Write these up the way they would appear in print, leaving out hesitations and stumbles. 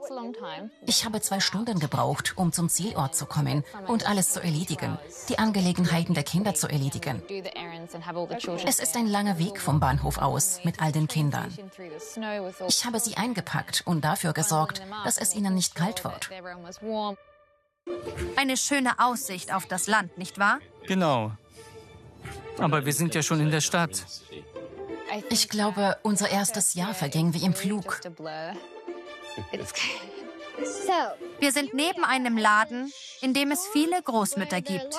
Ich habe 2 Stunden gebraucht, um zum Zielort zu kommen und alles zu erledigen, die Angelegenheiten der Kinder zu erledigen. Es ist ein langer Weg vom Bahnhof aus mit all den Kindern. Ich habe sie eingepackt und dafür gesorgt, dass es ihnen nicht kalt wird. Eine schöne Aussicht auf das Land, nicht wahr? Genau. Aber wir sind ja schon in der Stadt. Ich glaube, unser erstes Jahr verging wie im Flug. Wir sind neben einem Laden, in dem es viele Großmütter gibt.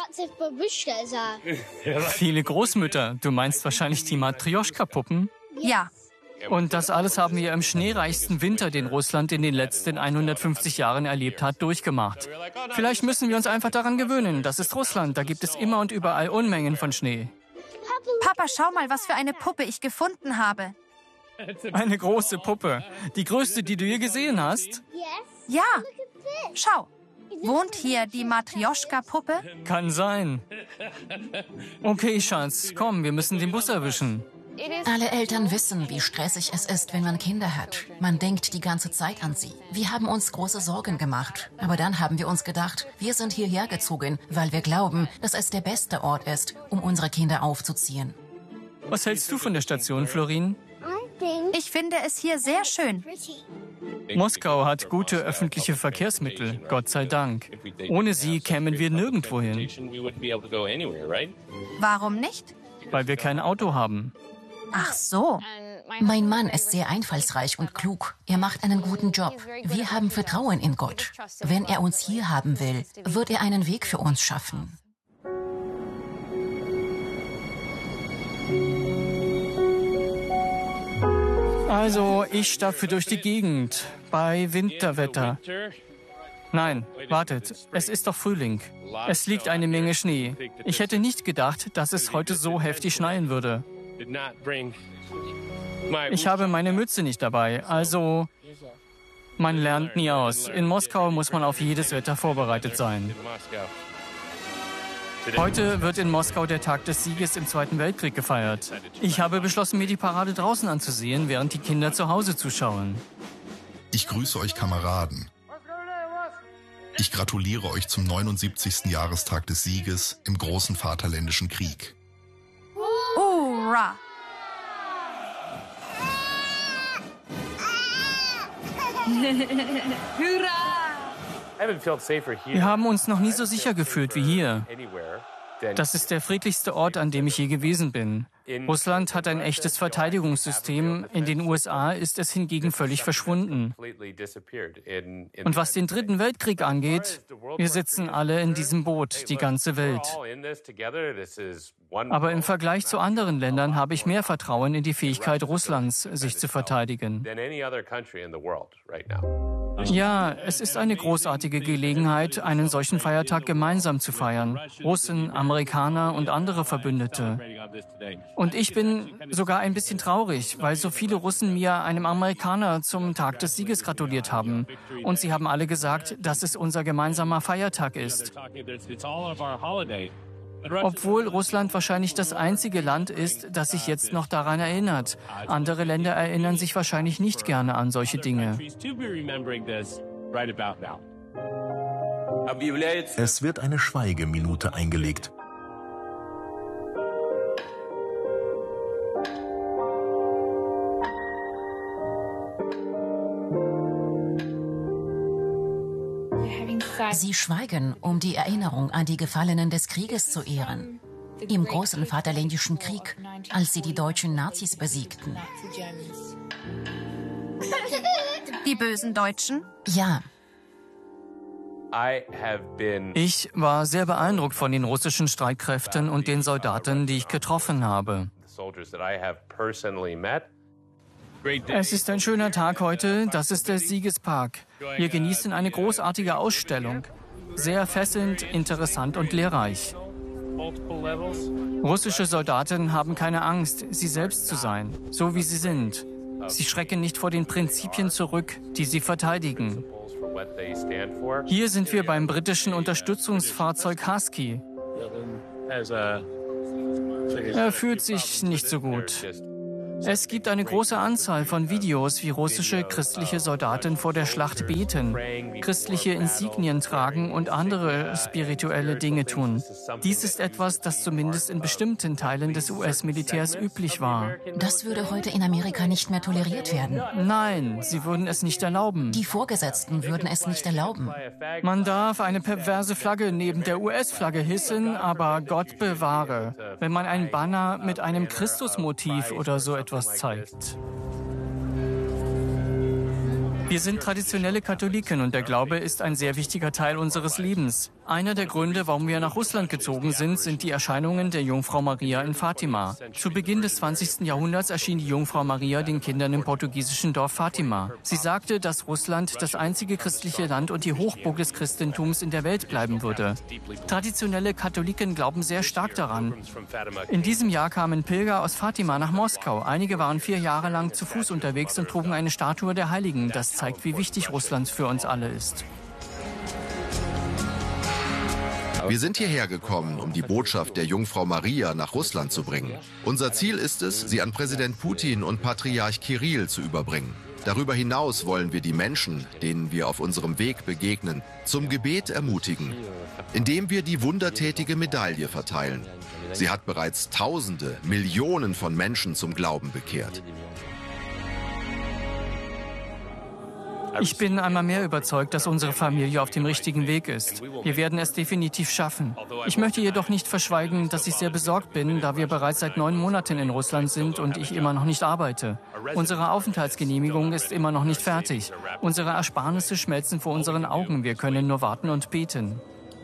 Viele Großmütter. Du meinst wahrscheinlich die Matrjoschka-Puppen? Ja. Und das alles haben wir im schneereichsten Winter, den Russland in den letzten 150 Jahren erlebt hat, durchgemacht. Vielleicht müssen wir uns einfach daran gewöhnen. Das ist Russland. Da gibt es immer und überall Unmengen von Schnee. Papa, schau mal, was für eine Puppe ich gefunden habe. Eine große Puppe. Die größte, die du je gesehen hast? Ja. Schau. Wohnt hier die Matrjoschka-Puppe? Kann sein. Okay, Schatz, komm, wir müssen den Bus erwischen. Alle Eltern wissen, wie stressig es ist, wenn man Kinder hat. Man denkt die ganze Zeit an sie. Wir haben uns große Sorgen gemacht. Aber dann haben wir uns gedacht, wir sind hierher gezogen, weil wir glauben, dass es der beste Ort ist, um unsere Kinder aufzuziehen. Was hältst du von der Station, Florin? Ich finde es hier sehr schön. Moskau hat gute öffentliche Verkehrsmittel, Gott sei Dank. Ohne sie kämen wir nirgendwo hin, Warum nicht? weil wir kein Auto haben. Ach so. Mein Mann ist sehr einfallsreich und klug. Er macht einen guten Job. Wir haben Vertrauen in Gott. Wenn er uns hier haben will, wird er einen Weg für uns schaffen. Also, ich stapfe durch die Gegend bei Winterwetter. Nein, wartet, es ist doch Frühling. Es liegt eine Menge Schnee. Ich hätte nicht gedacht, dass es heute so heftig schneien würde. Ich habe meine Mütze nicht dabei, also man lernt nie aus. In Moskau muss man auf jedes Wetter vorbereitet sein. Heute wird in Moskau der Tag des Sieges im Zweiten Weltkrieg gefeiert. Ich habe beschlossen, mir die Parade draußen anzusehen, während die Kinder zu Hause zuschauen. Ich grüße euch, Kameraden. Ich gratuliere euch zum 79. Jahrestag des Sieges im großen Vaterländischen Krieg. Hurra! Wir haben uns noch nie so sicher gefühlt wie hier. Das ist der friedlichste Ort, an dem ich je gewesen bin. Russland hat ein echtes Verteidigungssystem, in den USA ist es hingegen völlig verschwunden. Und was den Dritten Weltkrieg angeht, wir sitzen alle in diesem Boot, die ganze Welt. Aber im Vergleich zu anderen Ländern habe ich mehr Vertrauen in die Fähigkeit Russlands, sich zu verteidigen. Ja, es ist eine großartige Gelegenheit, einen solchen Feiertag gemeinsam zu feiern. Russen, Amerikaner und andere Verbündete. Und ich bin sogar ein bisschen traurig, weil so viele Russen mir, einem Amerikaner, zum Tag des Sieges gratuliert haben. Und sie haben alle gesagt, dass es unser gemeinsamer Feiertag ist. Obwohl Russland wahrscheinlich das einzige Land ist, das sich jetzt noch daran erinnert. Andere Länder erinnern sich wahrscheinlich nicht gerne an solche Dinge. Es wird eine Schweigeminute eingelegt. Sie schweigen, um die Erinnerung an die Gefallenen des Krieges zu ehren. Im großen Vaterländischen Krieg, als sie die deutschen Nazis besiegten. Die bösen Deutschen? Ja. Ich war sehr beeindruckt von den russischen Streitkräften und den Soldaten, die ich getroffen habe. Es ist ein schöner Tag heute, das ist der Siegespark. Wir genießen eine großartige Ausstellung. Sehr fesselnd, interessant und lehrreich. Russische Soldaten haben keine Angst, sie selbst zu sein, so wie sie sind. Sie schrecken nicht vor den Prinzipien zurück, die sie verteidigen. Hier sind wir beim britischen Unterstützungsfahrzeug Husky. Er fühlt sich nicht so gut. Es gibt eine große Anzahl von Videos, wie russische christliche Soldaten vor der Schlacht beten, christliche Insignien tragen und andere spirituelle Dinge tun. Dies ist etwas, das zumindest in bestimmten Teilen des US-Militärs üblich war. Das würde heute in Amerika nicht mehr toleriert werden. Nein, sie würden es nicht erlauben. Die Vorgesetzten würden es nicht erlauben. Man darf eine perverse Flagge neben der US-Flagge hissen, aber Gott bewahre, wenn man ein Banner mit einem Christusmotiv oder so etwas zeigt. Wir sind traditionelle Katholiken und der Glaube ist ein sehr wichtiger Teil unseres Lebens. Einer der Gründe, warum wir nach Russland gezogen sind die Erscheinungen der Jungfrau Maria in Fatima. Zu Beginn des 20. Jahrhunderts erschien die Jungfrau Maria den Kindern im portugiesischen Dorf Fatima. Sie sagte, dass Russland das einzige christliche Land und die Hochburg des Christentums in der Welt bleiben würde. Traditionelle Katholiken glauben sehr stark daran. In diesem Jahr kamen Pilger aus Fatima nach Moskau. Einige waren 4 Jahre lang zu Fuß unterwegs und trugen eine Statue der Heiligen. Das zeigt, wie wichtig Russland für uns alle ist. Wir sind hierher gekommen, um die Botschaft der Jungfrau Maria nach Russland zu bringen. Unser Ziel ist es, sie an Präsident Putin und Patriarch Kirill zu überbringen. Darüber hinaus wollen wir die Menschen, denen wir auf unserem Weg begegnen, zum Gebet ermutigen, indem wir die wundertätige Medaille verteilen. Sie hat bereits Tausende, Millionen von Menschen zum Glauben bekehrt. Ich bin einmal mehr überzeugt, dass unsere Familie auf dem richtigen Weg ist. Wir werden es definitiv schaffen. Ich möchte jedoch nicht verschweigen, dass ich sehr besorgt bin, da wir bereits seit 9 Monaten in Russland sind und ich immer noch nicht arbeite. Unsere Aufenthaltsgenehmigung ist immer noch nicht fertig. Unsere Ersparnisse schmelzen vor unseren Augen. Wir können nur warten und beten.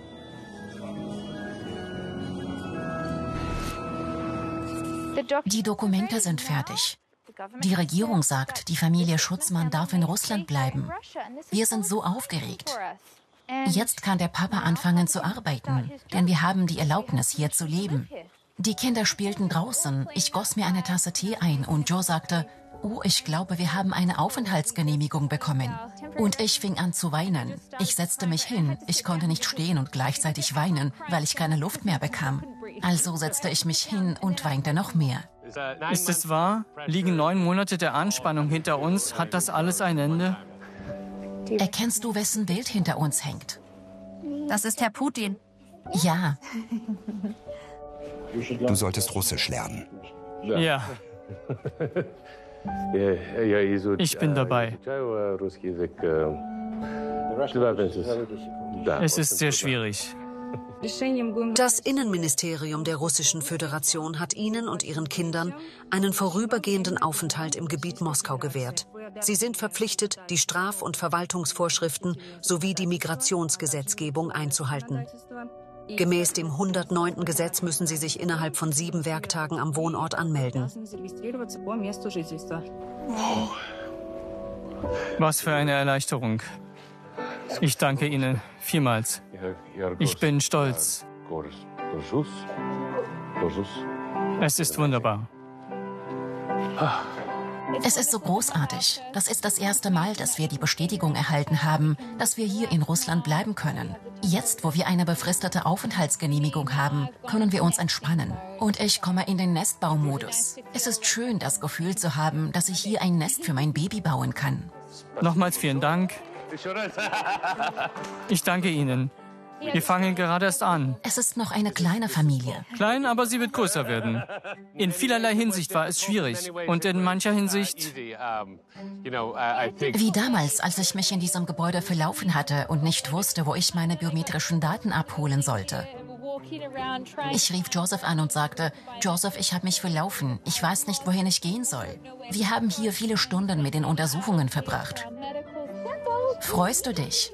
Die Dokumente sind fertig. Die Regierung sagt, die Familie Schutzmann darf in Russland bleiben. Wir sind so aufgeregt. Jetzt kann der Papa anfangen zu arbeiten, denn wir haben die Erlaubnis, hier zu leben. Die Kinder spielten draußen. Ich goss mir eine Tasse Tee ein und Joe sagte, oh, ich glaube, wir haben eine Aufenthaltsgenehmigung bekommen. Und ich fing an zu weinen. Ich setzte mich hin. Ich konnte nicht stehen und gleichzeitig weinen, weil ich keine Luft mehr bekam. Also setzte ich mich hin und weinte noch mehr. Ist es wahr? Liegen 9 Monate der Anspannung hinter uns? Hat das alles ein Ende? Erkennst du, wessen Bild hinter uns hängt? Das ist Herr Putin. Ja. Du solltest Russisch lernen. Ja. Ich bin dabei. Es ist sehr schwierig. Das Innenministerium der Russischen Föderation hat ihnen und ihren Kindern einen vorübergehenden Aufenthalt im Gebiet Moskau gewährt. Sie sind verpflichtet, die Straf- und Verwaltungsvorschriften sowie die Migrationsgesetzgebung einzuhalten. Gemäß dem 109. Gesetz müssen sie sich innerhalb von 7 Werktagen am Wohnort anmelden. Was für eine Erleichterung. Ich danke Ihnen vielmals. Ich bin stolz. Es ist wunderbar. Es ist so großartig. Das ist das erste Mal, dass wir die Bestätigung erhalten haben, dass wir hier in Russland bleiben können. Jetzt, wo wir eine befristete Aufenthaltsgenehmigung haben, können wir uns entspannen. Und ich komme in den Nestbaumodus. Es ist schön, das Gefühl zu haben, dass ich hier ein Nest für mein Baby bauen kann. Nochmals vielen Dank. Ich danke Ihnen. Wir fangen gerade erst an. Es ist noch eine kleine Familie. Klein, aber sie wird größer werden. In vielerlei Hinsicht war es schwierig. Und in mancher Hinsicht... Wie damals, als ich mich in diesem Gebäude verlaufen hatte und nicht wusste, wo ich meine biometrischen Daten abholen sollte. Ich rief Joseph an und sagte, Joseph, ich habe mich verlaufen. Ich weiß nicht, wohin ich gehen soll. Wir haben hier viele Stunden mit den Untersuchungen verbracht. Freust du dich?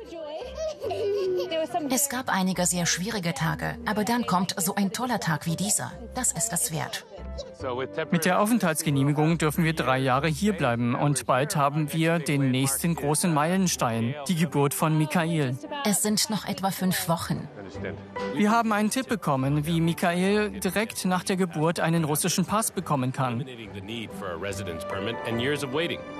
Es gab einige sehr schwierige Tage, aber dann kommt so ein toller Tag wie dieser. Das ist es wert. Mit der Aufenthaltsgenehmigung dürfen wir 3 Jahre hier bleiben und bald haben wir den nächsten großen Meilenstein, die Geburt von Mikhail. Es sind noch etwa 5 Wochen. Wir haben einen Tipp bekommen, wie Mikhail direkt nach der Geburt einen russischen Pass bekommen kann.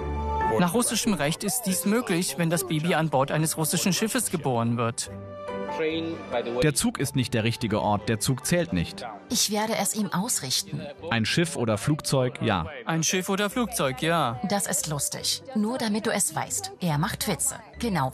Nach russischem Recht ist dies möglich, wenn das Baby an Bord eines russischen Schiffes geboren wird. Der Zug ist nicht der richtige Ort, der Zug zählt nicht. Ich werde es ihm ausrichten. Ein Schiff oder Flugzeug, ja. Ein Schiff oder Flugzeug, ja. Das ist lustig. Nur damit du es weißt. Er macht Witze. Genau